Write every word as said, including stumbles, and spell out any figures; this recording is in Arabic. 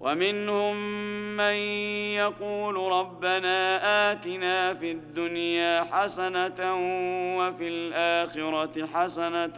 ومنهم من يقول ربنا آتنا في الدنيا حسنة وفي الآخرة حسنة